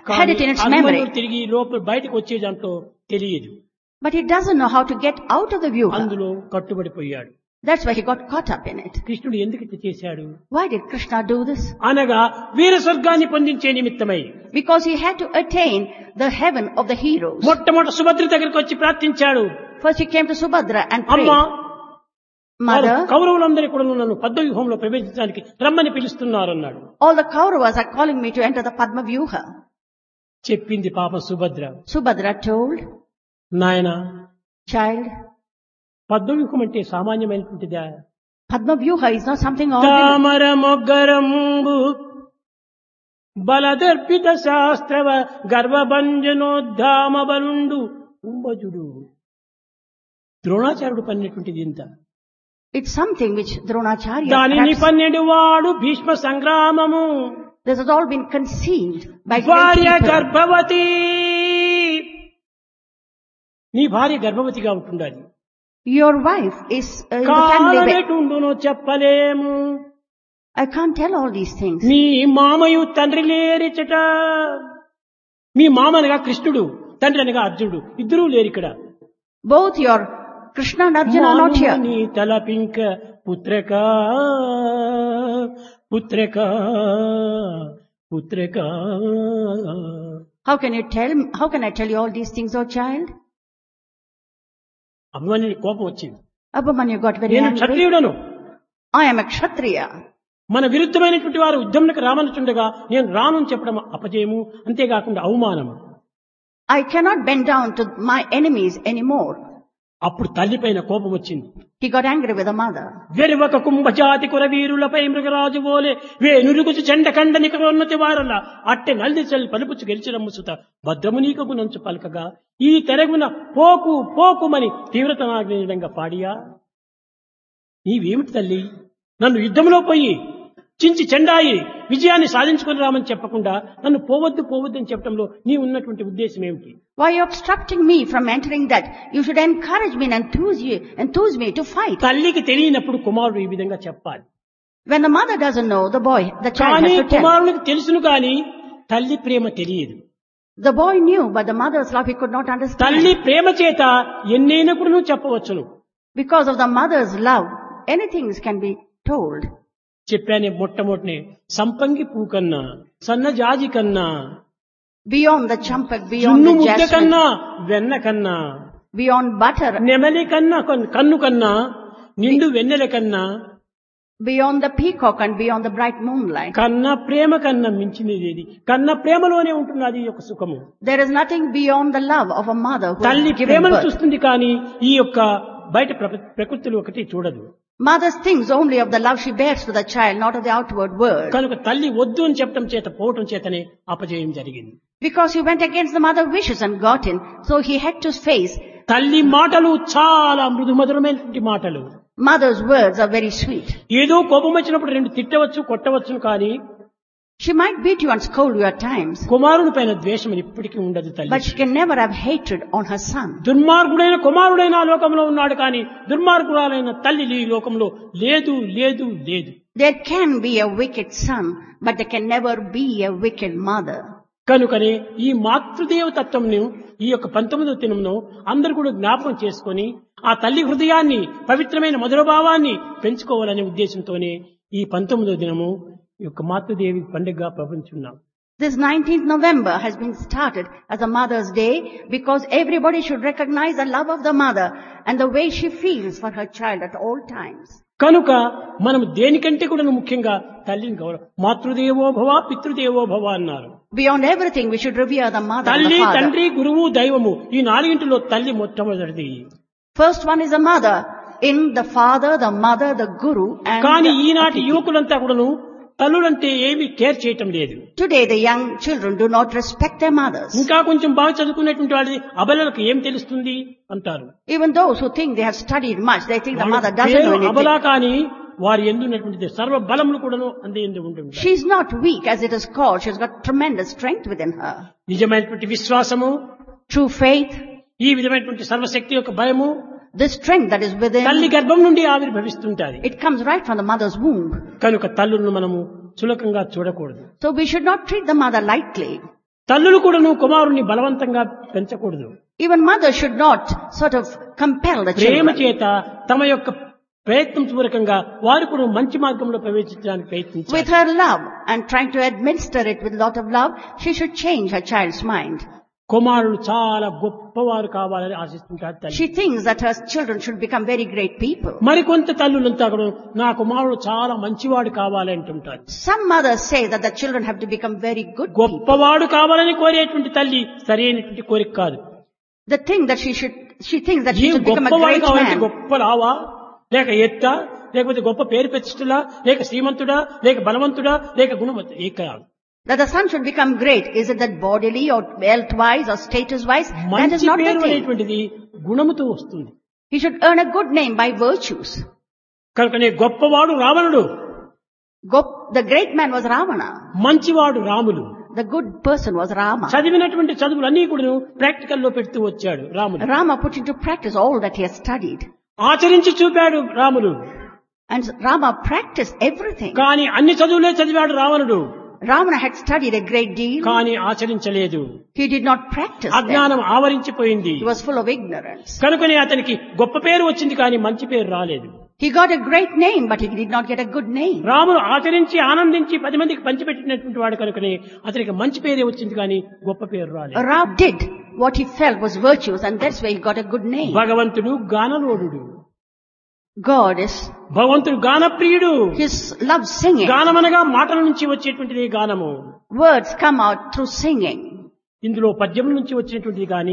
had it in its memory. తిరిగి లోపల బయటకు వచ్చే దాంట్లో తెలియదు. But he doesn't know how to get out of the view. అందులో కట్టుబడిపోయాడు. That's why he got caught up in it. కృష్ణుడు ఎందుకు ఇట్లా చేశాడు? Why did Krishna do this? అనగా వీర స్వర్గాన్ని పొందించే నిమిత్తమై. Because he had to attain the heaven of the heroes. మొట్టమొదటి సుభద్ర దగ్గరికి వచ్చి ప్రార్థించాడు. First he came to Subhadra and prayed. అమ్మా, Mother, కౌరవులందరూ కూడా నన్ను పద్మవ్యూహంలో ప్రవేశించడానికి రమ్మని పిలుస్తున్నారు అన్నాడు. all the Kauravas are calling me to enter the Padma Vyuha. చెప్పింది పాప సుభద్ర. Subhadra told, నాయన, child, పద్మవ్యూహం అంటే సామాన్యమైనటువంటిదా? Padma Vyuha is not something ordinary. తామర మొగ్గరంబు బలదర్పిత శాస్త్రవ గర్వభంజనోద్ధామ బలుండు కుంభజుడు. ద్రోణాచార్యుడు పన్నటువంటిది ఇంత. It's something which Dronacharya దానిని perhaps, పన్నెడు వాడు Bhishma సంగ్రామము. this has all been conceived by great భార్య people. గర్భవతి. నీ భార్య గర్భవతిగా ఉంటుండాలి. Your wife is in the family. కాలనెటుండునో చెప్పలేము. I can't tell all these things. నీ మామయు తండ్రి లేరిచట. మీ మామ అనగా కృష్ణుడు, తండ్రి అనగా అర్జునుడు, ఇద్దరూ లేరు ఇక్కడ. Both your Krishna and Arjuna are not here. నీ తలపింక పుత్రక పుత్రక పుత్రక. How can I tell you all these things, oh child? అభిమన్యుని కోపం వచ్చింది. Abhimanyu got very నేను angry. క్షత్రియుడను. I am a Kshatriya. మన విరుద్ధమైనటువంటి వారు ఉద్యమకు రామనుచుండగా నేను రాను అని చెప్పడం అపజయము, అంతేకాకుండా అవమానము. I cannot bend down to my enemies anymore. అప్పుడు తల్లిపైన కోపం వచ్చింది. He got angry with the mother. వెరువక కుంభజాతి కురవీరులపై మృగరాజు ఓలే వే నురుగుచు చెండకండ నికరోన్నతి వారల అట్టె నల్దిచల్ పలుపుచు గెలిచిరమ్ము సుత భద్రము నీకకు నంచు పలకగా ఈ తెరగున పోకు పోకుమని తీవ్రతనాగ్నిడంగా పాడియా. నీవేమిటి తల్లి, నన్ను యుద్ధంలో పోయి చించి చెండాయి విజయాన్ని సాధించుకుని రామని చెప్పకుండా నన్ను పోవద్దు పోవద్దు అని చెప్పడంలో నీ ఉన్నటువంటి ఉద్దేశం ఏమిటి? Why are you obstructing me from entering that? You should encourage me and enthuse me to fight. తల్లికి తెలియనప్పుడు కుమారుడు ఈ విధంగా చెప్పాలి. When the mother doesn't know, the child కానీ has to tell. కుమారునికి తెలుసును కానీ తల్లి ప్రేమ తెలియదు. The boy knew, but the mother's love he could not understand. తల్లి ప్రేమ చేత ఎన్నైనప్పుడు నువ్వు చెప్పవచ్చును. Because of the mother's love, anything can be told. చెప్పానే మొట్టమొదటినే సంపంగి పూ కన్నా సన్నజాజి కన్నా Beyond the champak, beyond జున్ను the ముద్ద jasmine, కన్నా వెన్న కన్నా beyond butter, నెమలి కన్నా కన్ను కన్నా నిండు వెన్నెల కన్నా beyond the peacock and beyond the bright moonlight. కన్నా ప్రేమ కన్నా మించినది ఏది? కన్నా ప్రేమలోనే ఉంటున్నది ఈ యొక్క సుఖము. There is nothing beyond the love of a mother who తల్లి has given ప్రేమను birth. చూస్తుంది కానీ ఈ యొక్క బయట ప్రకృతిలో ఒకటి చూడదు. Mother thinks only of the love she bears to the child, not of the outward world. కనుక తల్లి వద్దు అని చెప్పడం చేత పోవటం చేతనే అపజయం జరిగింది. Because he went against the mother's wishes and got in, so he had to face. తల్లి మాటలు చాలా మృదు మధురమైనటువంటి మాటలు. Mother's words are very sweet. ఏదో కోపం వచ్చినప్పుడు రెండు తిట్టవచ్చు కొట్టవచ్చును కానీ She might beat you and scold you at times, కుమారుని పైన ద్వేషం ఇప్పటికీ ఉండదు తల్లి. but she can never have hatred on her son. దుర్మార్గుడైన కుమారుడైన ఆ లోకంలో ఉన్నాడు కానీ దుర్మార్గురాలైన తల్లి ఈ లోకంలో లేదు లేదు లేదు. There can be a wicked son, but there can never be a wicked mother. కనుకనే ఈ మాతృదేవ తత్వంను ఈ యొక్క 19వ దినంలో అందరూ కూడా జ్ఞాపకం చేసుకొని ఆ తల్లి హృదయాన్ని పవిత్రమైన మధురభావాన్ని పెంచుకోవాలనే ఉద్దేశంతోనే ఈ 19వ దినము ఈ యొక్క మాతృదేవి పండుగగా ప్రపంచున్నాం. This 19th November has been started as a Mother's Day because everybody should recognize the love of the mother and the way she feels for her child at all times. కనుక మనం దేనికంటే కూడా ముఖ్యంగా తల్లిని గౌరవం. మాతృదేవో భవ పితృదేవో భవ అన్నారు. Beyond everything, we should revere the mother and తల్లి the father. తండ్రి గురువు దైవము ఈ నాలుగింటిలో తల్లి మొట్టమొదటిది. First one is the mother, in the father, the mother, the guru and కానీ the ఈనాటి Atithi. యువకులంతా కూడాను తల్లులంటే ఏమీ కేర్ చేయటం లేదు. Today the young children do not respect their mothers. ఇంకా కొంచెం బాగా చదువుకునేటువంటి వాళ్ళది అబలలకు ఏం తెలుస్తుంది అంటారు. Even those who think they have studied much, they think the mother doesn't know anything. అబలా కానీ వారి ఎందున్నటువంటి సర్వ బలములు కూడాను అందే ఎందు ఉంటుంది. She is not weak as it is called. She has got tremendous strength within her. నిజమైనటువంటి విశ్వాసము, True faith, ఈ విధమైనటువంటి సర్వశక్తి యొక్క భయము the strength that is తల్లి within, గర్భం నుండి ఆవిర్భవిస్తుంటాది. it comes right from the mother's womb. కనుక తల్లులను మనము చులకంగా చూడకూడదు. So we should not treat the mother lightly. తల్లులు కూడాను కుమారుణ్ణి బలవంతంగా పెంచకూడదు. Even mothers should not sort of compel the Prema children. చేత తమ యొక్క ప్రయత్నం పూర్వకంగా వారు కూడా మంచి మార్గంలో ప్రవేశించడానికి With ప్రయత్నించారు. her love and trying to administer it with a lot of love, she should change her child's mind. కుమారులు చాలా గొప్పవారు కావాలని ఆశిస్తుంటారు తల్లి. She thinks that her children should become very great people. మరికొంత తల్లులంతా కూడా నా కుమారుడు చాలా మంచివాడు కావాలి అంటుంటారు. Some mothers say that the children have to become very good people. గొప్పవాడు కావాలని కోరేటువంటి తల్లి సరైనటువంటి కోరిక కాదు. The thing that she thinks that she ఈ should become a గొప్పవాడు great కావాలంటే man. గొప్ప లావా లేక ఎత్తా లేకపోతే గొప్ప పేరు ప్రతిష్టలా లేక శ్రీమంతుడా లేక బలవంతుడా లేక గుణవంతుడా ఏ కాదు. That the son should become great. Is it that bodily or health-wise or status-wise? That is మంచి not the పేరు thing. అనేటువంటిది గుణముతో వస్తుంది. He should earn a good name by virtues. కనుకనే గొప్పవాడు రావణుడు, The great man was Ravana. మంచివాడు Ramulu. The good person was Rama. చదివినటువంటి చదువులన్నీ కూడా ప్రాక్టికల్ లో పెడుతూ వచ్చాడు రాముడు. Rama put into practice all that he has studied. ఆచరించి చూపాడు Ramulu. And Rama practiced everything. కానీ అన్ని చదువులే చదివాడు రావణుడు. Ravana had studied a great deal. కానీ ఆచరించలేదు. He did not practice them. అజ్ఞానం ఆవరించిపోయింది. He was full of ignorance. కనుకనే అతనికి గొప్ప పేరు వచ్చింది కానీ మంచి పేరు రాలేదు. He got a great name, but he did not get a good name. రాముడు ఆచరించి ఆనందించి 10 మందికి పంచిపెట్టినటువంటి వాడు కనుకనే అతనికి మంచి పేరే వచ్చింది కానీ గొప్ప పేరు రాలేదు. Ram did what he felt was virtuous, and that's why he got a good name. భగవంతుడు గానలోడు. God is, భగవంతుడు గానప్రియుడు. his love singing. గానమనగా మాటల నుంచి వచ్చేటువంటిది గానము. Words come out through singing. ఇందులో పద్యం నుంచి వచ్చినటువంటిది కానీ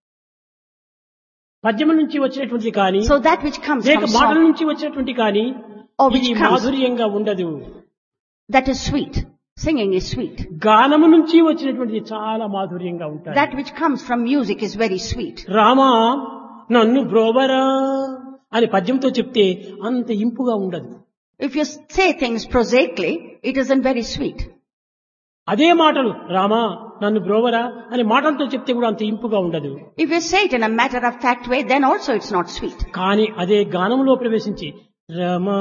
పద్యం నుంచి వచ్చినటువంటిది కానీ So that which comes లేక from మాటల song, నుంచి వచ్చినటువంటి కానీ or which ఇది comes, మాధుర్యంగా ఉండదు. that is sweet. Singing is sweet. గానము నుంచి వచ్చినటువంటిది చాలా మాధుర్యంగా ఉంటుంది. That which comes from music is very sweet. Rama నన్ను బ్రోవరా అని పద్యంతో చెప్తే అంత ఇంపుగా ఉండదు. If you say things prosaically, it isn't very sweet. అదే మాటలు రామా నన్ను బ్రోవరా అని మాటలతో చెప్తే కూడా అంత ఇంపుగా ఉండదు. If you say it in a matter-of-fact way, then also it's not sweet. కానీ అదే గానంలో ప్రవేశించి రమా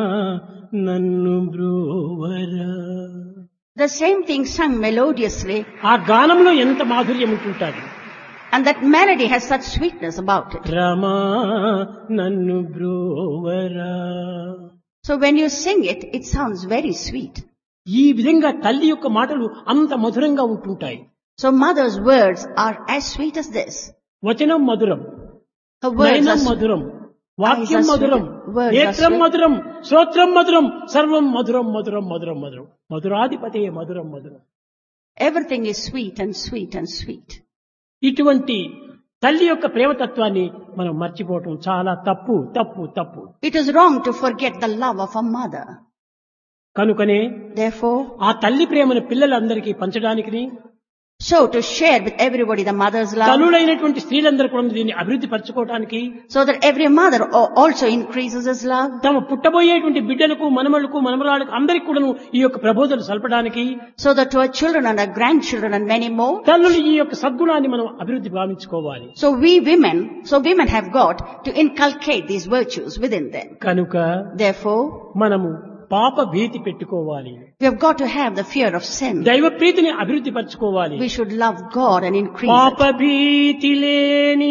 నన్ను బ్రోవరా The same thing sung melodiously, ఆ గానంలో ఎంత మాధుర్యం ఉంటుంటుంది. and that melody has such sweetness about it. రమా నన్ను బ్రోవరా. So when you sing it, it sounds very sweet. ఈ విధంగా తల్లి యొక్క మాటలు అంత మధురంగా ఉంటుంటాయి. So mother's words are as sweet as this. వచనం మధురం, Her words are Nayanam sweet. మధురం, వాక్యం Eyes are మధురం, sweet. Words are నేత్రం sweet. మధురం, శ్రోత్రం మధురం, సర్వం మధురం మధురం మధురం మధురం. మధురాధిపతే మధురం మధురం. Everything is sweet and sweet and sweet. ఇటువంటి తల్లి యొక్క ప్రేమతత్వాన్ని మనం మర్చిపోవటం చాలా తప్పు తప్పు తప్పు. It is wrong to forget the love of a mother. కనుకనే Therefore, ఆ తల్లి ప్రేమను పిల్లలందరికీ పంచడానికి so to share with everybody the mother's love, తల్లులైనటువంటి స్త్రీలందరూ కూడా దీన్ని అభివృద్ధి పరచుకోవడానికి so that every mother also increases his love, తమ పుట్టబోయేటువంటి బిడ్డలకు మనమలకు మనమరాలకు అందరికి కూడాను ఈ యొక్క ప్రబోధనలు సల్పడానికి so that to our children and our grandchildren and many more. తల్లులు ఈ యొక్క సద్గుణాన్ని మనం అభివృద్ధి భావించుకోవాలి. So women have got to inculcate these virtues within them. కనుక Therefore, మనము పాప భీతి పెట్టుకోవాలి. we have got to have the fear of sin. దైవ ప్రీతిని అభివృద్ధి పరచుకోవాలి. We should love God and increase పాప it. భీతి లేని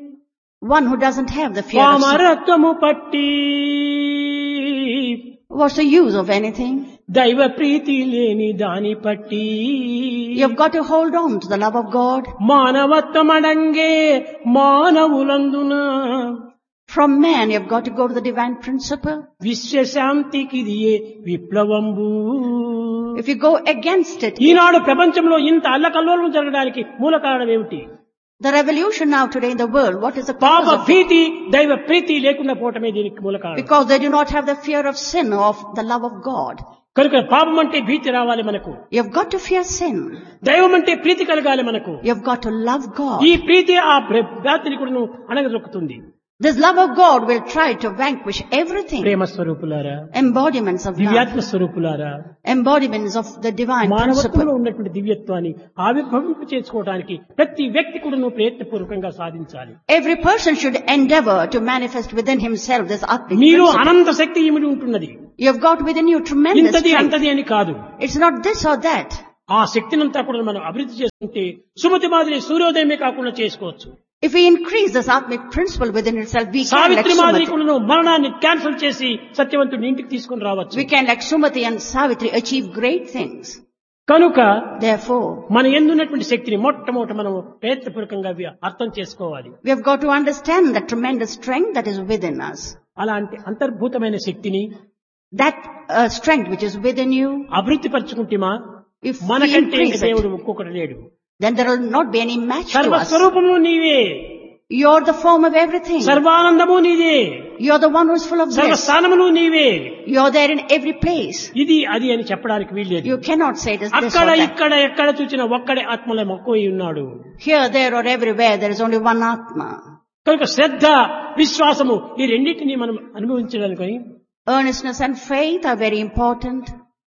One who doesn't have the fear of sin, పామరత్వము పట్టి what's the use of anything? దైవ ప్రీతి లేని దాని పట్టి You have got to hold on to the love of God. మానవత్వమడంగే మానవులందున From man, you have got to go to the divine principle. విశ్వశాంతికిదియే విప్లవంబు. If you go against it, ఈనాడు ప్రపంచంలో ఇంత అల్లకల్లోలం జరగడానికి మూల కారణం ఏమిటి? the revolution now today in the world, what is the పాప cause of it? భీతి దైవ ప్రీతి లేకుండా పోవటమే దీనికి మూల కారణం. Because they do not have the fear of sin or of the love of God. కనుక పాపం అంటే భీతి రావాలి మనకు. You have got to fear sin. దైవం అంటే ప్రీతి కలగాలి మనకు. You have got to love God. ఈ ప్రీతి ఆ భ్రాతిని కూడా అణగదొక్కుతుంది. This love of God will try to vanquish everything. ప్రేమ స్వరూపులారా, Embodiments of love. దివ్యాత్మ స్వరూపులారా, Embodiments of the divine మానవత్వంలో principle. ఉన్నటువంటి దివ్యత్వాన్ని ఆవిర్భవింప చేసుకోవడానికి ప్రతి వ్యక్తి కూడా ప్రయత్నపూర్వకంగా సాధించాలి. Every person should endeavor to manifest within himself this Atmic మీరు principle. అనంత శక్తి ఇమిడి ఉంటున్నది. You have got within you tremendous ఇంతది strength. అంతది అని కాదు. It's not this or that. ఆ శక్తినంతా కూడా మనం అభివృద్ధి చేసుకుంటే సుమతి మాదిరి సూర్యోదయమే కాకుండా చేసుకోవచ్చు. If we increase this Atmic principle within itself, we can like Savitri మాదిరి Sumati. కూడా మరణాన్ని క్యాన్సిల్ చేసి సత్యవంతుడిని ఇంటికి తీసుకుని రావచ్చు. We can like Sumati and Savitri achieve great things. కనుక Therefore, మన ఎందున్నటువంటి శక్తిని మొట్టమొదట మనం ప్రయత్నపూర్వకంగా అర్థం చేసుకోవాలి. we have got to understand the tremendous strength that is within us. అలాంటి అంతర్భూతమైన శక్తిని That strength which is within you, అభివృద్ధి పరచుకుంటేమా if we మనకంటే increase దేవుడు it, ఒక్కొక్కడు లేడు. then there will not be any match to us. సర్వస్వరూపము నీవే, You're the form of everything. సర్వానందము నీదే, You're the one who is full of bliss. సర్వస్థానములు నీవే. You're there in every place. ఇది అది అని చెప్పడానికి వీల్లేదు. You cannot say it is this అక్కడ or that. ఇక్కడ ఎక్కడ చూసినా ఒక్కడే ఆత్మలో మక్కువై ఉన్నాడు. Here, there or everywhere, there is only one Atma. కనుక శ్రద్ధ విశ్వాసము ఈ రెండింటినీ మనం అనుభవించడానికి Earnestness and faith are very important.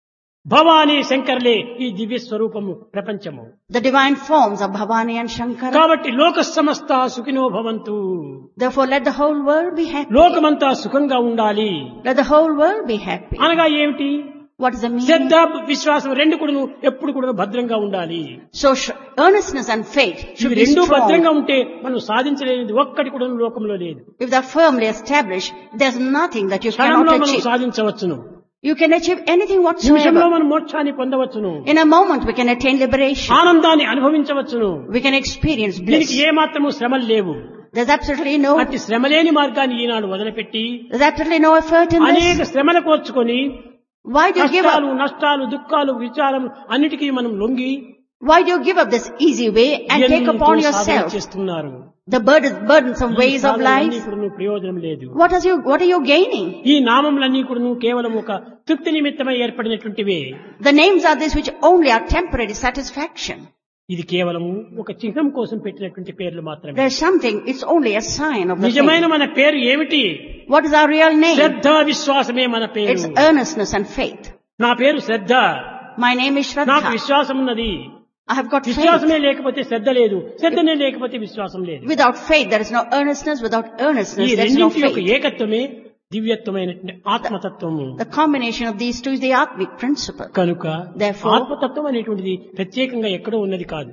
Bhavani శంకర్లే ఈ దివ్య స్వరూపము ప్రపంచము. The divine forms of Bhavani and Shankara. కాబట్టి లోక సమస్త సుఖినో భవంతు. Therefore, let the whole world be happy. లోకమంతా సుఖంగా ఉండాలి. Let the whole world be happy. అనగా ఏమిటి? What is the meaning? శ్రద్ధ విశ్వాసం రెండు కూడా ఎప్పుడు కూడా భద్రంగా ఉండాలి. So, earnestness and faith should ఇవి be రెండు భద్రంగా strong. ఉంటే మనం సాధించలేనిది ఒక్కటి కూడా లోకంలో లేదు. If they are firmly established, there's nothing that you క్షణంలో cannot మనం achieve. సాధించవచ్చును. You can achieve anything నిమిషంలో whatsoever. మనం మోక్షాన్ని పొందవచ్చును. In a moment, we can attain liberation. ఆనందాన్ని అనుభవించవచ్చును. We can experience దీనికి bliss. ఏ మాత్రము శ్రమలు లేవు. There's absolutely no, అట్టి శ్రమలేని మార్గాన్ని ఈనాడు వదిలిపెట్టి there's absolutely no effort in అనేక this. శ్రమలు కోర్చుకొని Why do you give కష్టాలు up? నష్టాలు దుఃఖాలు విచారం అన్నిటికీ మనం లొంగి Why do you give up this easy way and take ఇవన్నీ upon సాధన yourself చేస్తున్నారు. the burdensome ways of సాధనలన్నీ life? కూడా ప్రయోజనం లేదు. What are you gaining? ఈ నామములన్నీ కూడా కేవలం ఒక తృప్తి నిమిత్తమై ఏర్పడినటువంటివే. The names are these which only are temporary satisfaction. ఇది కేవలం ఒక చిహ్నం కోసం పెట్టినటువంటి పేర్లు మాత్రమే. There's something, it's only a sign of the నిజమైన thing. మన పేరు ఏమిటి? What is our real name? శ్రద్ధ విశ్వాసమే మన పేరు. It's earnestness and faith. నా పేరు శ్రద్ధ, My name is నాకు Shraddha. విశ్వాసం ఉన్నది. I have got faith. విశ్వాసమే లేకపోతే శ్రద్ధ లేదు, శ్రద్ధనే లేకపోతే విశ్వాసం లేదు. Without faith, there is no earnestness. Without ఈ earnestness, there is no రెండింటి యొక్క faith. ఏకత్వమే దివ్యత్వమైనటువంటి ఆత్మతత్వము. The combination of these two is the Atmic principle. కనుక Therefore, ఆత్మతత్వం అనేటువంటిది ప్రత్యేకంగా ఎక్కడో ఉన్నది కాదు.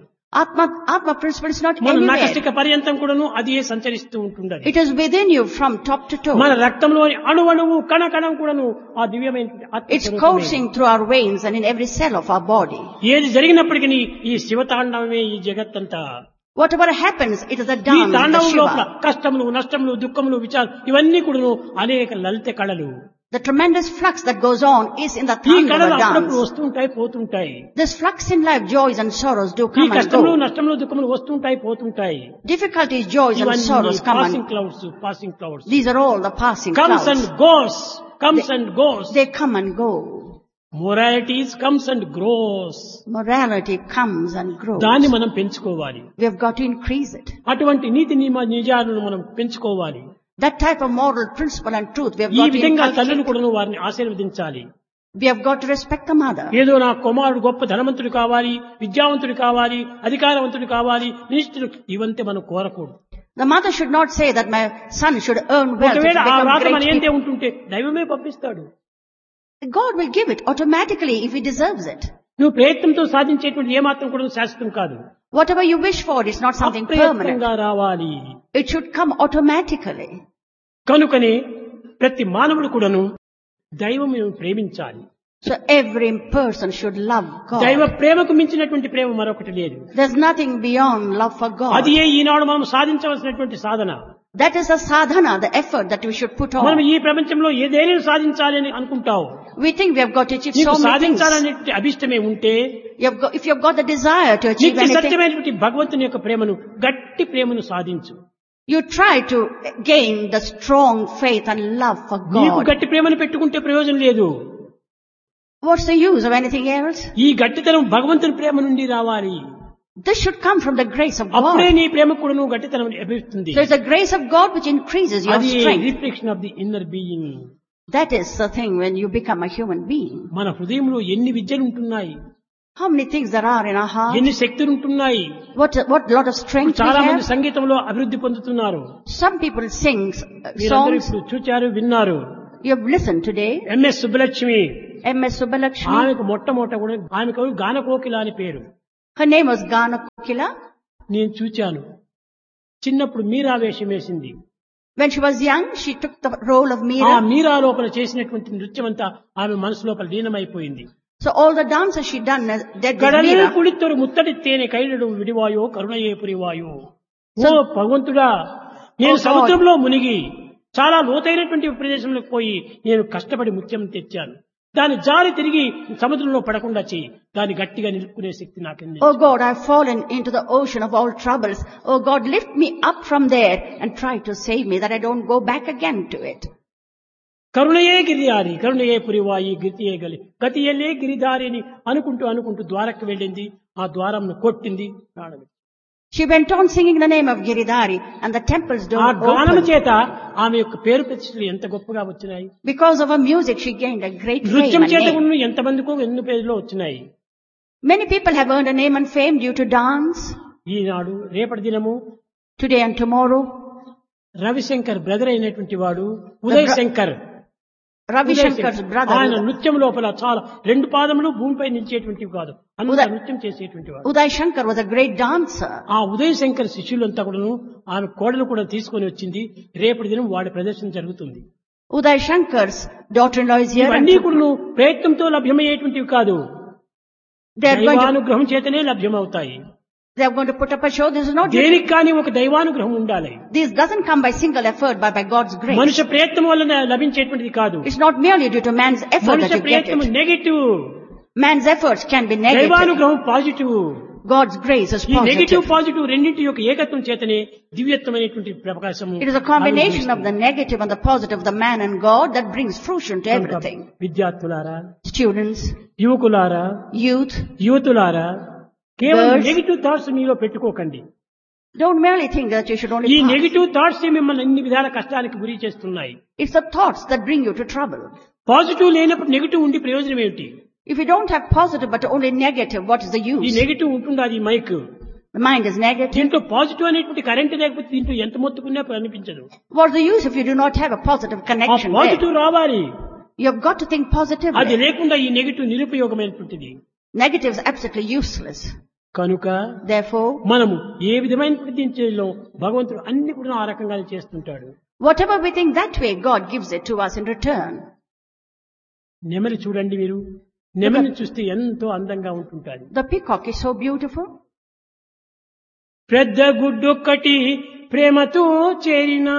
Atma principle is not మన anywhere. నకస్టిక పర్యంతం కూడాను అది సంచరిస్తూ ఉంటుండది. It is within you from top to toe. మన రక్తంలోని అణువణువు కణకణం కూడాను ఆ దివ్యమైనటువంటి ఆత్మ It's స్వరూపమే. coursing through our veins and in every cell of our body. ఏది జరిగినప్పటికీ ఈ శివతాండవమే ఈ జగత్తంతా. Whatever happens, it is a ఈ dance of the తాండవం లోపల Shiva. కష్టములు నష్టములు దుఃఖములు విచారం ఇవన్నీ కూడాను అనేక లలిత కళలు. The tremendous flux that goes on is in the ఈ కళలు Thandava అప్పుడప్పుడు dance. వస్తుంటాయి పోతుంటాయి. This flux in life, joys and sorrows do ఈ come and కష్టములు go. నష్టములు దుఃఖములు వస్తుంటాయి పోతుంటాయి. Difficulties, joys and ఇవన్నీ sorrows come passing and clouds passing clouds. these are all the passing comes and clouds. Goes comes and goes. They come and go. Moralities comes and grows. Morality comes and grows. దాన్ని మనం పెంచుకోవాలి. We have got to increase it. అటువంటి నీతి నిజాలను మనం పెంచుకోవాలి. That type of moral principle and truth we have ఈ got to విధంగా తల్లులు inculcate. కూడా వారిని ఆశీర్వదించాలి. We have got to respect the mother. ఏదో నా కుమారుడు గొప్ప ధనవంతుడు కావాలి, విద్యావంతుడు కావాలి, అధికారవంతుడు కావాలి, మినిస్టర్ ఇవంతే మనం కోరకూడదు. The mother should not say that my son should earn wealth to ఒకవేళ ఆ become రాత మన great. ఏంటే ఉంటుంటే దైవమే పంపిస్తాడు. God will give it automatically if he deserves it. నువ్వు ప్రయత్నంతో సాధించేటువంటి ఏమాత్రం కూడా శాశ్వతం కాదు. Whatever you wish for is not something permanent. అప్రయత్నంగా రావాలి. It should come automatically. కనుకనే ప్రతి మానవుడు కూడాను దైవం ప్రేమించాలి. So every person should love దైవ God. ప్రేమకు మించినటువంటి ప్రేమ మరొకటి లేదు. There's nothing beyond love for అది God. ఈనాడు మనం సాధించవలసినటువంటి సాధన. That is the sadhana, the effort that we should put మనం on. ఈ ప్రపంచంలో ఏదైనా సాధించాలి అని అనుకుంటావు. We think we have got to achieve నీకు so many things. సాధించాలనే అభిష్టమే ఉంటే If you have got the desire to achieve నిత్య anything, సత్యమైనటువంటి భగవంతుని యొక్క ప్రేమను గట్టి ప్రేమను సాధించు. you try to gain the strong faith and love for నీకు God. గట్టి ప్రేమను పెట్టుకుంటే ప్రయోజనం లేదు. What's the use of anything else? ఈ గట్టితనం భగవంతుని ప్రేమ నుండి రావాలి. This should come from the grace of అప్పుడే God. నీ ప్రేమ కూడా నువ్వు గట్టితనం లభిస్తుంది. So it's the grace of God which increases your అది strength. Reflection of the inner being. That is the thing when you become a human being. మన హృదయంలో ఎన్ని విద్యలు ఉంటున్నాయి, How many things there are in our heart? ఎన్ని శక్తులు ఉంటున్నాయి. What lot of strength we చాలా మంది have? సంగీతంలో అభివృద్ధి పొందుతున్నారు. Some people sing మీరందరూ songs. ఇప్పుడు చూచారు, విన్నారు. You have listened today. MS Subbalakshmi M.S. Subbalakshmi. ఆమెకు మొట్టమొదట కూడా ఆమెకు గానకోకిల అని పేరు. Her name was Gana Kokila. నేను చూచాను. చిన్నప్పుడు మీరా వేషం వేసింది. When she was young, she took the role of ఆ Meera. మీరా లోపల చేసినటువంటి నృత్యం అంతా ఆమె మనసు లోపల లీనమైపోయింది. So all the dances she done did with కడలే Meera. కుడిత్తరు ముత్తడి తేనె కైలడు విడివాయో కరుణయే పురివాయో. ఓ భగవంతుడా, నేను God. సముద్రంలో మునిగి చాలా లోతైనటువంటి ప్రదేశంలోకి పోయి నేను కష్టపడి ముత్యం తెచ్చాను. దాని జారి తిరిగి సముద్రంలో పడకుండా చేయి. దాన్ని గట్టిగా నిలుపుకునే శక్తి నాకింది. Oh God, I've fallen into the ocean of all troubles. Oh God, lift me up from there and try to save me that I don't go back again to it. కరుణయే Giridhari కరుణయే పురివాయి గతియే గతియలే Giridhari అని అనుకుంటూ ద్వారకు వెళ్ళింది. ఆ ద్వారంను కొట్టింది. ప్రాణం. She went on singing the name of Giridhari and the temple's door ఆ గానం opened. చేత ఆమె యొక్క పేరు ప్రతిష్టలు ఎంత గొప్పగా వచ్చినాయి. Because of her music, she gained a great fame నృత్యం and చేత name. కూడా ఎంతమందికో ఎన్ని పేర్లు వచ్చినాయి. Many people have earned a name and fame due to dance. ఈనాడు రేపటి దినము Today and tomorrow, Ravishankar brother అయినటువంటి వాడు ఉదయ్ శంకర్. Ravi Shankar's ఆయన brother, నృత్యం లోపల చాలా రెండు పాదములు భూమిపై నిలిచేటువంటివి కాదు, అంత ఉదయ్. నృత్యం చేసేటువంటి వాడు. Uday Shankar was a great dancer. ఆ ఉదయ్ శంకర్ శిష్యులంతా కూడాను ఆమె కోడలు కూడా తీసుకొని వచ్చింది. రేపటి దినం వాడి ప్రదర్శన జరుగుతుంది. Uday Shankar's daughter-in-law is here. ఇవన్నీ కూడాను ప్రయత్నంతో లభ్యమయ్యేటువంటివి కాదు, They are going to, దైవానుగ్రహం చేతనే లభ్యమవుతాయి. they are going to put up a show. This is not, దేనికి కానీ ఒక దైవానుగ్రహం ఉండాలి. this doesn't come by single effort, but by God's grace. మనుష్య ప్రయత్నం వల్ల లభించేటువంటిది కాదు. It's not merely due to man's effort that మనుష్య you get ప్రయత్నం it. Negative, Man's efforts can be negative. దైవానుగ్రహం పాజిటివ్. God's grace is ఈ negative positive. Positive రెండింటి యొక్క ఏకత్వం చేతనే దివ్యత్వమైనటువంటి ప్రకాశం. It is a combination of the negative and the positive, the man and God, that brings fruition to everything. విద్యార్థులారా, Students, యువకులారా, youth, యువతులారా, కేవలం Girls. Negative thoughts మీలో పెట్టుకోకండి. don't merely think that you should ఈ only pass. Negative thoughts మిమ్మల్ని అన్ని విధాల కష్టానికి గురి చేస్తున్నాయి. It's the thoughts that bring you to trouble. Positive లేనప్పుడు నెగటివ్ ఉండి ప్రయోజనం ఏమిటి? If you don't have positive but only negative, what is the ఈ use? నెగటివ్ ఉంటుంది, అది mic. The mind is negative. దీంట్లో పాజిటివ్ అనేటువంటి కరెంట్ లేకపోతే దీంట్లో ఎంత మొత్తుకున్నా అనిపించదు. What's the use if you do not have a positive ఆ connection there? పాజిటివ్ రావాలి. You have got to think అది positively. లేకుండా ఈ negative నిరుపయోగమైనటువంటిది. Negative is absolutely useless. కనుక Therefore, మనము ఏ విధమైనటువంటి దీంట్లో భగవంతుడు అన్ని కూడా ఆ రకంగా చేస్తుంటాడు. whatever we think that way, God gives it to us in return. నెమలి చూడండి మీరు, నెమలిని చూస్తే ఎంతో అందంగా ఉంటుంటాది. The peacock is so beautiful. పెద్ద గుడ్డొక్కటి ప్రేమతో చేరినా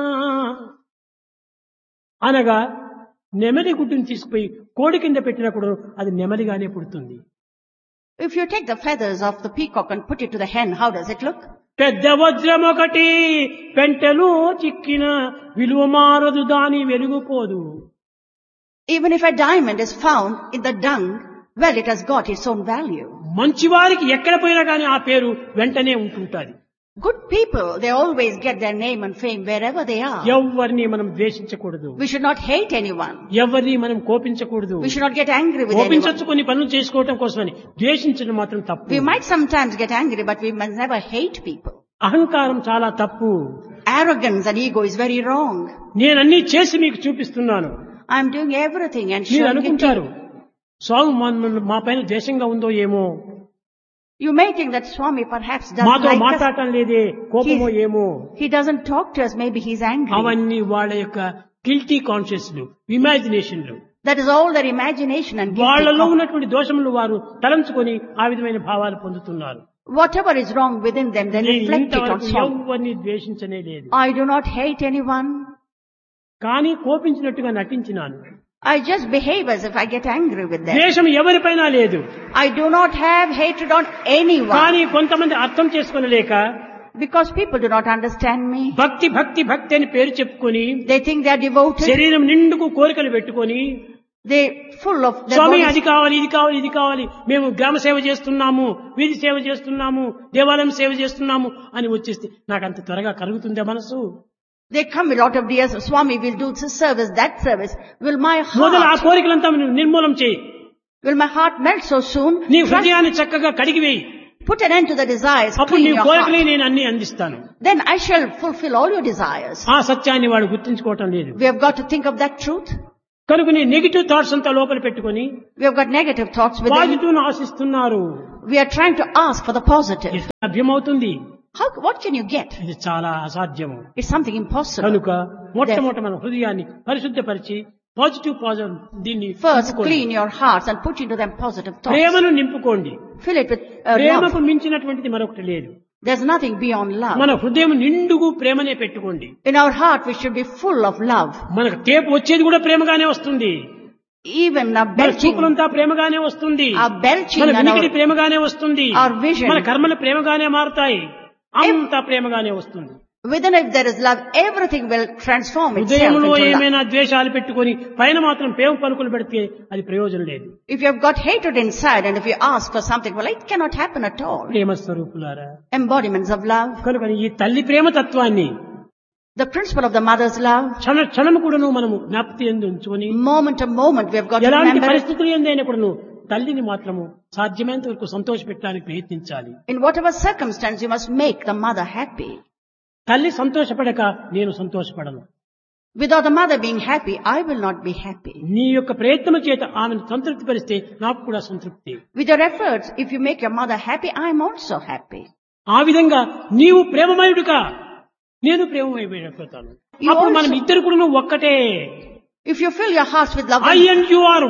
అనగా నెమలి గుడ్డుని తీసుకుపోయి కోడి కింద పెట్టినప్పుడు అది నెమలిగానే పుడుతుంది. If you take the feathers of the peacock and put it to the hen, how does it look? పెద్ద వజ్రం ఒకటి పెంటలో చిక్కిన విలువ మారదు, దాని వెలుగుపోదు. Even if a diamond is found in the dung, well, it has got its own value. మంచివారికి ఎక్కడ పోయినా కానీ ఆ పేరు వెంటనే ఉంటుంటాది. Good people, they always get their name and fame wherever they are. ఎవరిని మనం ద్వేషించకూడదు, We should not hate anyone. ఎవరిని మనం కోపించకూడదు. We should not get angry with anyone. కోపించచ్చు కొన్ని పనులు చేసుకోవటం కోసమని, ద్వేషించడం మాత్రం తప్పు. We might sometimes get angry, but we must never hate people. అహంకారం చాలా తప్పు. Arrogance and ego is very wrong. నేనన్నీ చేసి మీకు చూపిస్తున్నాను. I am doing everything and మీరు showing it to అనుకుంటారు you. స్వామి మా పైన ద్వేషంగా ఉందో ఏమో, You may think that Swami perhaps doesn't మాతో like us. మాట్లాడటం లేదే, కోపమో ఏమో. He doesn't talk to us. Maybe he's angry. అవన్నీ వాళ్ళ యొక్క guilty కాన్షియస్లు, ఇమాజినేషన్లు, That is all their imagination and guilty వాళ్ళలో conscience. ఉన్నటువంటి దోషములు వారు తలంచుకొని ఆ విధమైన భావాలు పొందుతున్నారు. Whatever is wrong within them, they నేను reflect it on ఇంతవరకు Swami. ఎవరిని ద్వేషించనే లేదు, I do not hate anyone. కానీ కోపించినట్టుగా నటించినాను. I just behave as if I get angry with them. ద్వేషం ఎవరిపైన లేదు, I do not have hatred on anyone. కానీ కొంతమంది అర్థం చేసుకోలేక Because people do not understand me. భక్తి భక్తి భక్తి అని పేరు చెప్పుకొని They think they are devoted. శరీరం నిండుకు కోరికలు పెట్టుకొని They full of their Swamy bodies. అది కావాలి, ఇది కావాలి, ఇది కావాలి, మేము గ్రామ సేవ చేస్తున్నాము, వీధి సేవ చేస్తున్నాము, దేవాలయం సేవ చేస్తున్నాము అని వచ్చేస్తే నాకు అంత త్వరగా కలుగుతుందే మనసు? They come with a lot of dears. Swami will do this service, that service. Will my మొదలు ఆ heart, కోరికలంతా నిర్మూలం చేయి. will my heart melt so soon? నీ Trust- హృదయాన్ని చక్కగా కడిగివేయి. Put an end to the desires. అప్పుడు Clean నీ your కోరికలే heart. నేను అన్ని అందిస్తాను. Then I shall fulfill all your desires. ఆ సత్యాన్ని వాడు గుర్తించుకోవటం లేదు. We have got to think of that truth. కనుక నెగిటివ్ థాట్స్ అంతా లోపల పెట్టుకొని We have got negative thoughts within. Positive ఆశిస్తున్నారు. We are trying to ask for the positive. ఇది సాధ్యమవుతుంది? What can you get? ఇది చాలా అసాధ్యము. It's something impossible. కనుక మొట్టమొదట మన హృదయాన్ని పరిశుద్ధపరిచి పాజిటివ్ దీన్ని First, నింపుకోండి. clean your hearts and put into them positive thoughts. ప్రేమను నింపుకోండి. Fill it with ప్రేమకు love. మించినటువంటిది మరొకటి లేదు. There's nothing beyond love. మన హృదయం నిండుగు ప్రేమనే పెట్టుకోండి. In our heart, we should be full of love. మనకు తేపు వచ్చేది కూడా ప్రేమగానే వస్తుంది. Even our మన belching, చూపులంతా ప్రేమగానే వస్తుంది. our belching మన and వినికిడి our, ప్రేమగానే వస్తుంది. our vision. మన కర్మలు ప్రేమగానే మారుతాయి. అంతా ప్రేమగానే వస్తుంది. within if there is love, everything will transform itself హృదయంలో into love. ఏమైనా ద్వేషాలు పెట్టుకొని పైన మాత్రం ప్రేమ పలుకులు పెడితే అది ప్రయోజనం లేదు. If you have got hatred inside and if you ask for something, well, it cannot happen at all. ప్రేమ స్వరూపులారా, Embodiments of love. కనుక ఈ తల్లి ప్రేమ తత్వాన్ని The principle of the mother's love. క్షణము కూడాను మనము జ్ఞాపకం యందు ఉంచుకొని Moment to moment, we have got to ఎలాంటి remember it. పరిస్థితులు ఎందైనా కూడాను తల్లిని మాత్రము సాధ్యమైనంత వరకు సంతోషపెట్టడానికి ప్రయత్నించాలి. In whatever circumstance, you must make the mother happy. తల్లి సంతోషపడక నేను సంతోషపడను. Without the mother being happy, I will not be happy. నీ యొక్క ప్రయత్నం చేత ఆమెను సంతృప్తి పరిస్తే నాకు కూడా సంతృప్తి. With your efforts, if you make your mother happy, I am also happy. ఆ విధంగా నీవు ప్రేమమయుడుగా నేను ప్రేమమయుడైపోతాను. You అప్పుడు also- మనం ఇద్దరు కూడా ఒక్కటే. If you fill your hearts with love, I and you are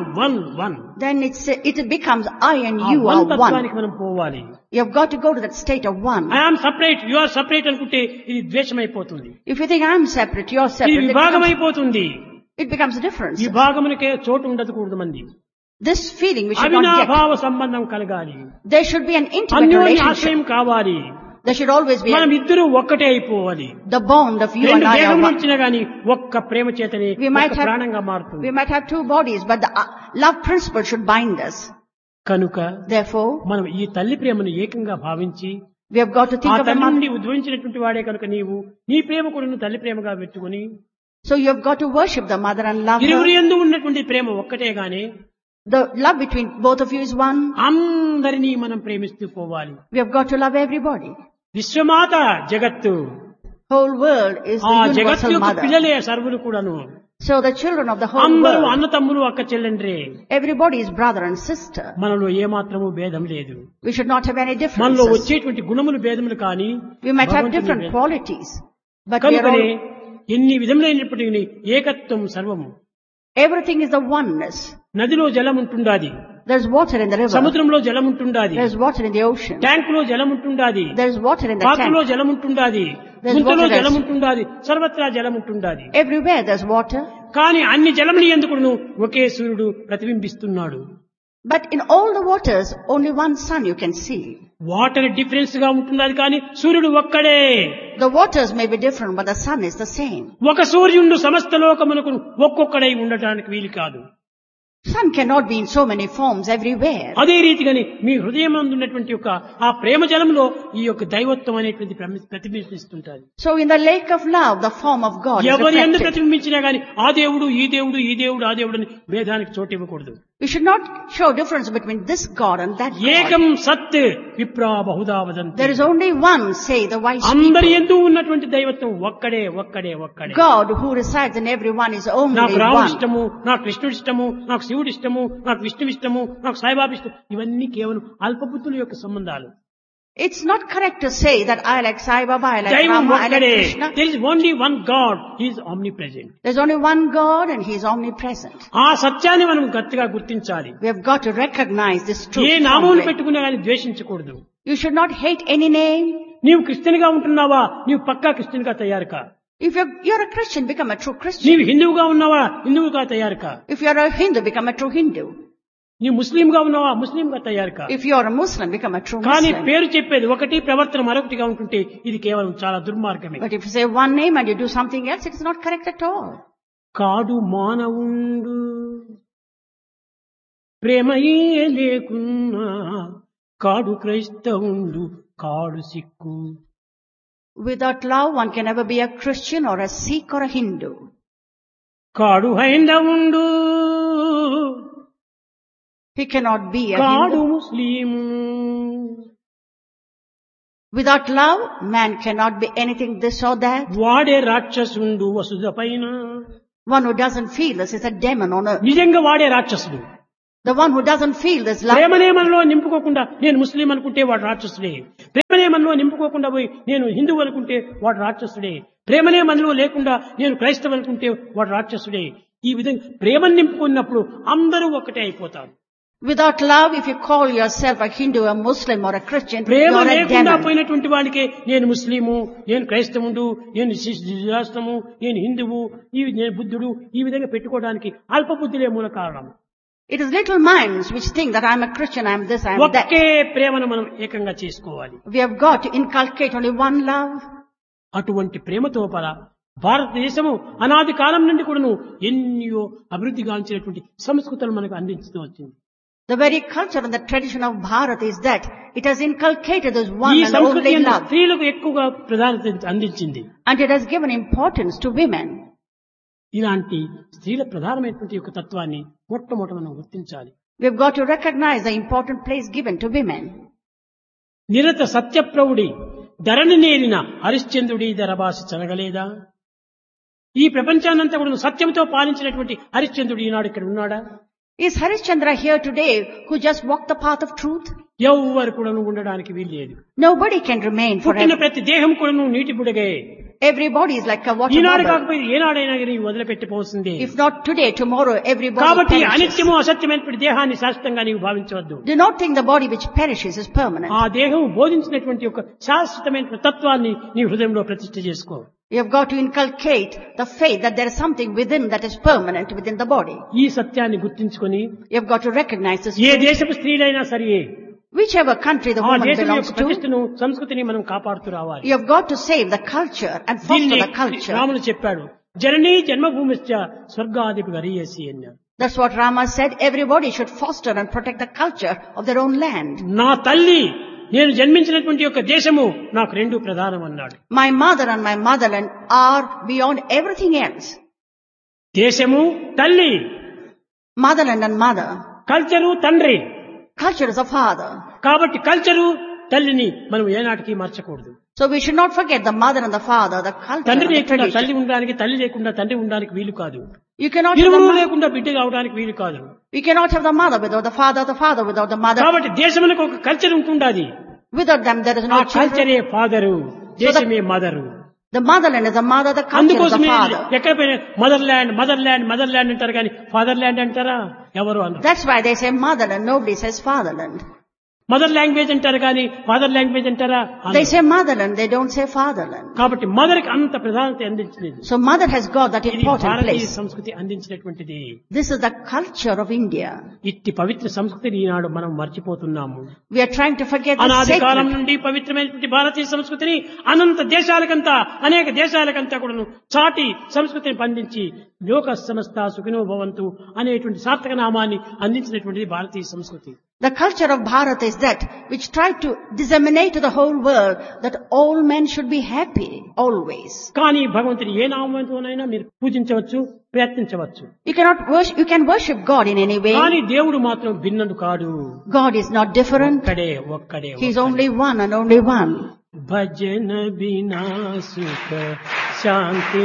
one. then it becomes I and ఆ you one are one. తత్వానికి మనం పోవాలి. You have got to go to that state of one. I am separate, you are separate అనుకుంటే ఇది ద్వేషం అయిపోతుంది. If you think I am separate, you are ఇది separate, విభాగం అయిపోతుంది. it becomes a difference. ఈ భాగమునికే చోటు ఉండకూడదు మంది. This feeling we should not get. అవినాభావ సంబంధం కలగాలి. There should be an intimate అన్యోన్య relationship. ఆశ్రయం కావాలి. There should always be మనం ఇద్దరు ఒక్కటే అయిపోవాలి. the bond of you and రెండు I are దేహములు one. వచ్చినా గాని ఒక్క ప్రేమ చేతనే We might ఒక్క have- ప్రాణంగా మారుతుంది. We might have two bodies, but the love principle should bind us. కనుక Therefore, మనం ఈ తల్లి ప్రేమను ఏకంగా భావించి we have got to ఆ think of the తల్లి mother. నుండి ఉద్భవించినటువంటి వాడే కనుక నీవు నీ ప్రేమ కూడా తల్లి ప్రేమగా పెట్టుకుని So you have got to worship the mother and love ఇరువురి her. యందు ఉన్నటువంటి ప్రేమ ఒక్కటే గాని The love between both of you is one. అందరినీ మనం ప్రేమిస్తూ పోవాలి. We have got to love everybody. విశ్వమాత జగత్తు, Whole world is ఆ the జగత్తు universal యొక్క mother. పిల్లలే సర్వులు కూడాను. So the children of the whole అందరూ world, అన్న తమ్ములు అక్క చెల్లెండ్రే. everybody is brother and sister. మనలో ఏమాత్రము భేదం లేదు. We should not have any మనలో differences. వచ్చేటువంటి గుణములు భేదములు కానీ We might have భగవంతుని different భేదం. qualities, but we are కనుకనే all, ఎన్ని విధములైనప్పటికీ ఏకత్వం సర్వము. everything is the oneness. నదిలో జలం ఉంటుండాది, There's water in the river. సముద్రంలో జలం ఉంటుండాది, There's water in the ocean. ట్యాంకులో జలం ఉంటుండాది, There's water in the పాత్రలో tank. జలం ఉంటుండాది, There's గుంతలో water జలం that's- ఉంటుండాది, సర్వత్రా జలం ఉంటుండాది. Everywhere there's water. కానీ అన్ని జలముని ఎందుకును ఒకే సూర్యుడు ప్రతిబింబిస్తున్నాడు. But in all the waters, only one sun you can see. Water difference గా ఉంటున్నది కానీ సూర్యుడు ఒక్కడే. The waters may be different, but the sun is the same. ఒక సూర్యుడు సమస్త లోకమునకు ఒక్కొక్కడై ఉండటానికి వీలు కాదు. Sun cannot be in so many forms everywhere. అదే రీతిగానే మీ హృదయం ఉన్నటువంటి యొక్క ఆ ప్రేమ జలంలో ఈ యొక్క దైవత్వం అనేటువంటి ప్రతిబింబిస్తుంటారు. So in the lake of love, the form of God is ఎవరి ఎందు reflected. ప్రతిబింబించినా గాని ఆ దేవుడు ఈ దేవుడు ఈ దేవుడు ఆ దేవుడు అని భేదానికి చోటు ఇవ్వకూడదు. We should not show difference between this God and that ఏకం God. సత్ విప్రా Bahuda వదంతి. There is only one, say the wise అందరి people. ఎందు ఉన్నటువంటి దైవత్వం ఒక్కడే ఒక్కడే ఒక్కడే. God who resides in everyone is నాకు only రాముడు one. ఇష్టము, నాకు కృష్ణుడు ఇష్టము, నాకు శివుడు ఇష్టము, నాకు విష్ణువు ఇష్టము, నాకు సాయిబాబా ఇష్టం, ఇవన్నీ కేవలం అల్పబుద్ధుల యొక్క సంబంధాలు. It's not correct to say that I like Sai Baba, I like దైవం Rama, I like ఒక్కడే. Krishna. There is only one God. He is omnipresent. There's only one God and He is omnipresent. ఆ సత్యాన్ని మనం గట్టిగా గుర్తించాలి. We have got to recognize this A truth. నామములు firmly. పెట్టుకున్నా కానీ ద్వేషించకూడదు. You should not hate any name. నీవు Christian గా ఉంటున్నావా, నీవు పక్కా క్రిస్టియన్ గా తయారు కా. If you're a Christian, become a true Christian. నీవు హిందువుగా ఉన్నావా, హిందువుగా తయారు కా. If you're a Hindu, become a true Hindu. నీవు ముస్లిం గా ఉన్నావా, ముస్లిం గా తయారు కా. If you're a Muslim, become a true కానీ Muslim. పేరు చెప్పేది ఒకటి, ప్రవర్తన మరొకటిగా ఉంటుంటే ఇది కేవలం చాలా దుర్మార్గమే. But if you say one name and you do something else, it's not correct at all. కాడు మానవుండు ప్రేమయే లేకున్నా, కాడు క్రైస్తవుండు కాడు Sikh. Without love, one can never be a Christian or a Sikh or a Hindu. కాడు హైందవుండు He cannot be a కాడు Hindu. Muslim. Without love, man cannot be anything this or that. వాడే రాక్షసుండు వసుధ పైన, One who doesn't feel this is a demon on earth. నిజంగా వాడే రాక్షసుడు. The one who doesn't feel this love. ప్రేమనే మనలో నింపుకోకుండా నేను ముస్లిం అనుకుంటే వాడు రాక్షసుడే. ప్రేమనే మనలో నింపుకోకుండా పోయి నేను హిందువు అనుకుంటే వాడు రాక్షసుడే. ప్రేమనే మనలో లేకుండా నేను క్రైస్తవు అనుకుంటే వాడు రాక్షసుడే. ఈ విధంగా ప్రేమను నింపుకున్నప్పుడు అందరూ ఒక్కటే అయిపోతారు. Without love, if you call yourself a Hindu, a Muslim or a Christian, Prema you're a లేకుండా demon. పోయినటువంటి వాడికి నేను ముస్లిము, నేను క్రైస్తవుడు, నేను శాస్త్రము, నేను హిందువు, నేను బుద్ధుడు ఈ విధంగా పెట్టుకోవడానికి అల్పబుద్ధులే మూల కారణం. It is little minds which think that I'm a Christian, I'm this, I'm that. ఒకే ప్రేమను మనం ఏకంగా చేసుకోవాలి. We have got to inculcate only one love. అటువంటి ప్రేమతో పర భారతదేశము అనాది కాలం నుండి కూడాను ఎన్నో అభివృద్ధి గాంచినటువంటి సంస్కృతులు మనకు అందించుతూ వచ్చింది. The very culture and the tradition of Bharat is that it has inculcated this one ఈ and సంస్కృతి only love. స్త్రీలకు ఎక్కువగా ప్రాధాన్యత అందించింది. And it has given importance to women. ఇలాంటి స్త్రీల ప్రధానమైనటువంటి యొక్క తత్వాన్ని మొట్టమొదట మనం గుర్తించాలి. We have got to recognize the important place given to women. నిరత సత్యప్రౌఢి ధరణి నేరిన హరిశ్చంద్రుడి ధరభాసి చనగలేదా? ఈ ప్రపంచాన్నంతా కూడా సత్యంతో పాలించినటువంటి హరిశ్చంద్రుడు ఈనాడు ఇక్కడ ఉన్నాడా? Is Harishchandra here today who just walked the path of truth? ఎవ్వరు కూడా ఉండడానికి వీలు లేదు. Nobody can remain పుట్టిన forever. ప్రతి దేహం కూడా నీటి బుడగే. Everybody is like a water Eenadu bubble. కాకపోతే ఏనాడైనా కానీ వదిలిపెట్టిపోతుంది. If not today, tomorrow everybody కాబట్టి perishes. అనిత్యము అసత్యమైనటువంటి దేహాన్ని శాశ్వతంగా నీవు భావించవద్దు. Do not think the body which perishes is permanent. ఆ దేహం బోధించినటువంటి ఒక శాశ్వతమైన తత్వాన్ని నీ హృదయంలో ప్రతిష్ఠ చేసుకో. You have got to inculcate the faith that there is something within that is permanent within the body. ఈ సత్యాన్ని గుర్తించుకొని You have got to recognize this. ఏ దేశపు స్త్రీలైనా సరే Whichever country the ఆ woman దేశం belongs యొక్క to, ప్రతిష్టను సంస్కృతిని మనం కాపాడుతూ రావాలి. you have got to save the culture and foster దీన్ని the culture. రాముడు చెప్పాడు, జననీ జన్మభూమిశ్చ స్వర్గాదిపి గరీయసి అన్నాడు. That's what Rama said. Everybody should foster and protect the culture of their own land. నా తల్లి నేను జన్మించినటువంటి యొక్క దేశము నాకు రెండు ప్రధానం అన్నాడు. My mother and my motherland are beyond everything else. దేశము తల్లి, Motherland and mother. కల్చరు తండ్రి. Culture is a father. కాబట్టి కల్చరు తల్లిని మనం ఏనాటికి మర్చకూడదు. So we should not forget the mother and the father, the culture తండ్రి and the లేకుండా తల్లి tradition. ఉండడానికి, తల్లి లేకుండా తండ్రి ఉండడానికి వీలు కాదు. You cannot have ఇరువురు the లేకుండా బిడ్డ కావడానికి వీలు కాదు. you cannot have the mother without the father without the mother. కాబట్టి దేశమునకు ఒక culture ఉంటుండాది. Without them there is ఆ no children. కల్చరే ఫాదరు, దేశమే mother. The motherland is the mother, the culture is the అందుకోసమే father. ఎక్కడ పోయినా mother land mother land mother land అంటారు కానీ ఫాదర్ ల్యాండ్ అంటారా? ఎవరు అన్నారు? That's why they say motherland, nobody says fatherland. Mother language అంటారు కానీ ఫాదర్ లాంగ్వేజ్ అంటారా? They say motherland, they don't say fatherland. కాబట్టి మదర్ కి అంత ప్రాధాన్యత అందించినది. So mother has got that ఇది important భారతీయ place. సంస్కృతి అందించినటువంటిది. This is the culture of India. ఇట్టి పవిత్ర సంస్కృతిని ఈనాడు మనం మర్చిపోతున్నాము. We are trying to forget the అనాది కాలం sacred. నుండి పవిత్రమైనటువంటి భారతీయ సంస్కృతిని అనంత దేశాలకంతా అనేక దేశాలకంతా కూడాను చాటి సంస్కృతిని పండించి లోక సమస్త సుఖినో భవంతు అనేటువంటి సార్థక నామాన్ని అందించినటువంటిది భారతీయ సంస్కృతి. The culture of Bharat is that which tried to disseminate to the whole world that all men should be happy always. కానీ భగవంతుని ఏ నామంతోనైనా మీరు పూజించవచ్చు, ప్రయత్నించవచ్చు. You can worship God in any way. కానీ దేవుడు మాత్రం భిన్నుడు కాడు. God is not different. ఒక్కడే He is only one and only one. భజన బినా సుఖ శాంతి